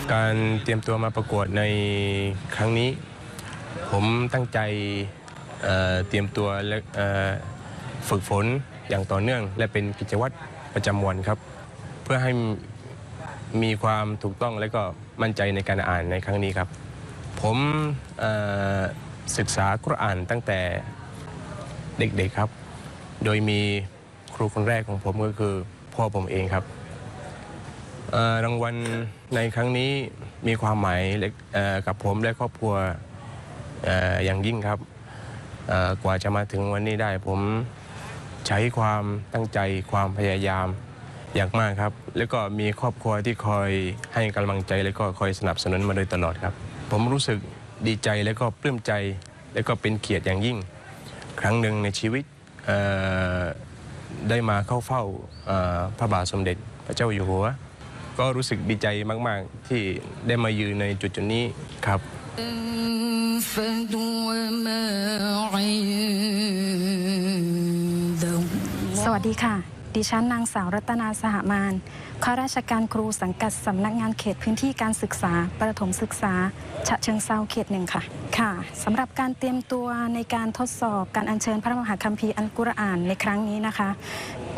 การเตรียมตัวมาประกวดในครั้งนี้ผมตั้งใจเตรียมตัวและฝึกฝนอย่างต่อเนื่องและเป็นกิจวัตรประจำวันครับเพื่อให้มีความถูกต้องและก็มั่นใจในการอ่านในครั้งนี้ครับผมศึกษากุรอานตั้งแต่เด็กๆครับโดยมีครูคนแรกของผมก็คือพ่อผมเองครับรางวัลในครั้งนี้มีความหมายกับผมและครอบครัวอย่างยิ่งครับกว่าจะมาถึงวันนี้ได้ผมใช้ความตั้งใจความพยายามอย่างมากครับแล้วก็มีครอบครัวที่คอยให้กำลังใจและก็คอยสนับสนุนมาโดยตลอดครับผมรู้สึกดีใจและก็ปลื้มใจและก็เป็นเกียรติอย่างยิ่งครั้งหนึ่งในชีวิตได้มาเข้าเฝ้าพระบาทสมเด็จพระเจ้าอยู่หัวก็รู้สึกดีใจมากๆที่ได้มายืนในจุดนี้ครับสวัสดีค่ะดิฉันนางสาวรัตนาสหมานข้าราชการครูสังกัดสำนักงานเขตพื้นที่การศึกษาประถมศึกษาฉะเชิงเทราเขต 1ค่ะค่ะสำหรับการเตรียมตัวในการทดสอบการอัญเชิญพระมหาคัมภีร์อัลกุรอานในครั้งนี้นะคะ